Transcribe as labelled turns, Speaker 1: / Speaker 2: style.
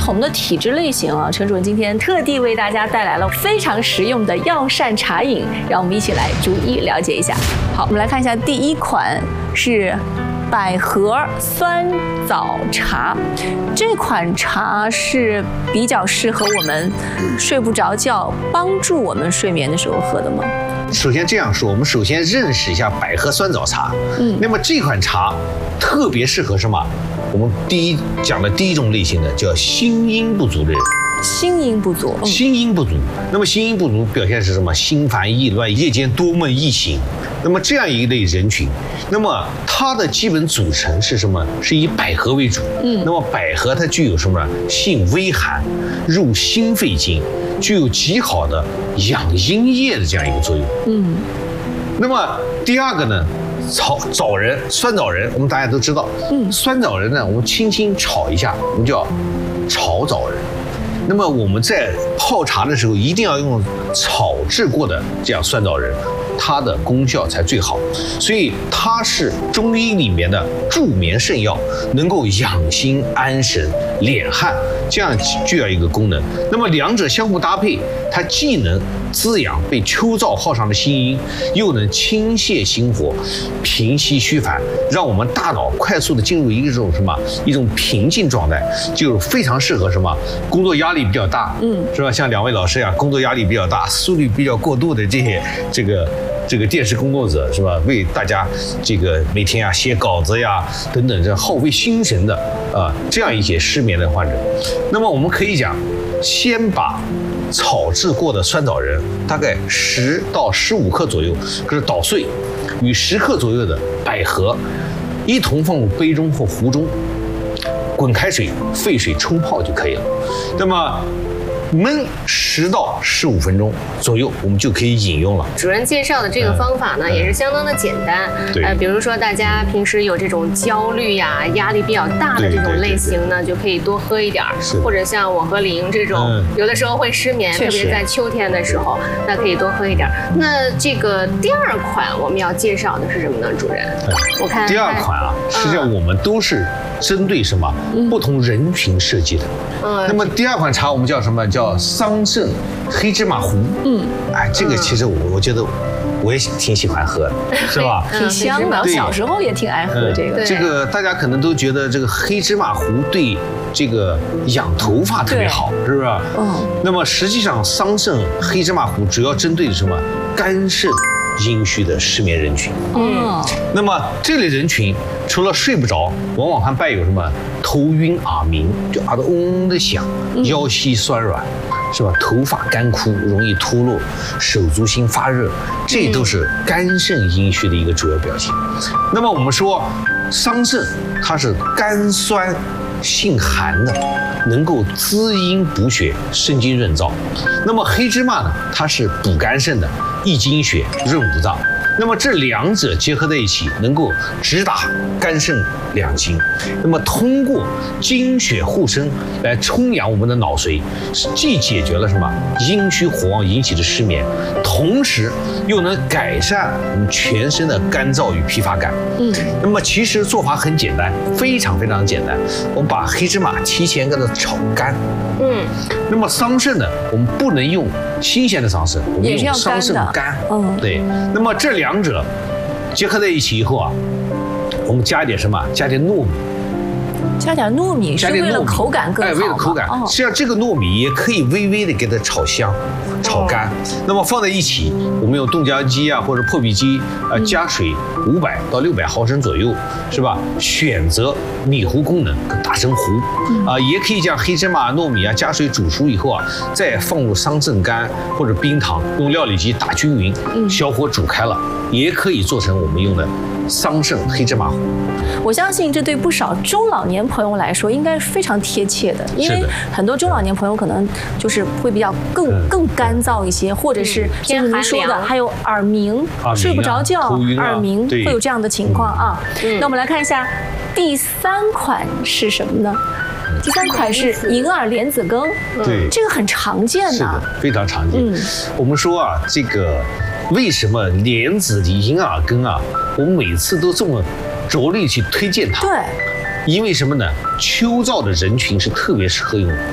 Speaker 1: 同的体质类型啊，陈主任今天特地为大家带来了非常实用的药膳茶饮，让我们一起来逐一了解一下。好，我们来看一下第一款是百合酸枣茶，这款茶是比较适合我们睡不着觉、帮助我们睡眠的时候喝的吗？
Speaker 2: 首先这样说，我们首先认识一下百合酸枣茶。那么这款茶特别适合什么？我们讲的第一种类型的叫心阴不足的人。
Speaker 1: 心阴不足，
Speaker 2: 心阴不足。那么心阴不足表现是什么？心烦意乱，夜间多梦易醒。那么这样一类人群，那么它的基本组成是什么？是以百合为主。那么百合它具有什么？性微寒，入心肺经，具有极好的养阴液的这样一个作用。那么第二个呢？枣仁，酸枣仁，我们大家都知道。酸枣仁呢，我们轻轻炒一下，我们叫炒枣仁。那么我们在泡茶的时候，一定要用炒制过的这样酸枣仁，它的功效才最好。所以它是中医里面的助眠圣药，能够养心安神、敛汗，这样具有一个功能。那么两者相互搭配，它既能滋养被秋燥耗伤的心阴，又能清泻心火、平息虚烦，让我们大脑快速的进入一种平静状态，就非常适合什么工作压力比较大，是吧？像两位老师呀，工作压力比较大、思虑比较过度的这个电视工作者，是吧？为大家每天写稿子呀等等，这耗费心神的这样一些失眠的患者，那么我们可以讲，先把炒制过的酸枣仁大概10到15克左右，可是捣碎，与10克左右的百合一同放入杯中或壶中，滚开水，沸水冲泡就可以了。那么焖10到15分钟左右，我们就可以饮用了。
Speaker 3: 主任介绍的这个方法呢，也是相当的简单。比如说大家平时有这种焦虑呀、压力比较大的这种类型呢，就可以多喝一点。或者像我和李英这种，有的时候会失眠，特别在秋天的时候，那可以多喝一点。那这个第二款我们要介绍的是什么呢，主任？我看
Speaker 2: 第二款啊，实际上我们都是针对什么不同人群设计的。那么第二款茶我们叫什么？叫桑葚黑芝麻糊。这个其实我觉得我也挺喜欢喝的，是吧？
Speaker 1: 挺香的，小时候也挺爱喝这个。
Speaker 2: 这个大家可能都觉得这个黑芝麻糊对这个养头发特别好，是不是？那么实际上桑葚黑芝麻糊主要针对什么？肝肾阴虚的失眠人群。那么这类人群除了睡不着，往往还伴有什么？头晕耳鸣，就耳朵嗡嗡的响，腰膝酸软，是吧？头发干枯，容易脱落，手足心发热，这都是肝肾阴虚的一个主要表现。那么我们说桑葚它是甘酸性寒的，能够滋阴补血、生津润燥。那么黑芝麻呢，它是补肝肾的，益精血、润五脏。那么这两者结合在一起，能够直达肝肾两经。那么通过精血护身来充养我们的脑髓，既解决了什么阴虚火旺引起的失眠，同时又能改善我们全身的干燥与疲乏感。那么其实做法很简单，非常非常简单。我们把黑芝麻提前给它炒干。那么桑葚呢，我们不能用新鲜的桑葚，我们用桑葚干。对。那么这两者结合在一起以后啊，我们加一点什么？加点糯米。
Speaker 1: 加点糯米是为了口感更好。
Speaker 2: 为了口感。实际上这个糯米也可以微微的给它炒香、炒干。那么放在一起，我们用冻浆机啊或者破壁机加水500到600毫升左右，是吧？选择米糊功能，打成糊也可以将黑芝麻、糯米加水煮熟以后啊，再放入桑葚干或者冰糖，用料理机打均匀，小火煮开了，也可以做成我们用的桑葚黑芝麻糊。
Speaker 1: 我相信这对不少中老年朋友来说应该是非常贴切的，因为很多中老年朋友可能就是会比较更干燥一些，或者是像您说的还有耳鸣，睡不着觉、耳鸣会有这样的情况啊。那我们来看一下第三款是什么呢？第三款是银耳莲子羹，这个很常见
Speaker 2: 是的，非常常见。我们说啊，这个为什么莲子的银耳羹啊，我们每次都这么着力去推荐它？
Speaker 1: 对，
Speaker 2: 因为什么呢？秋燥的人群是特别适合用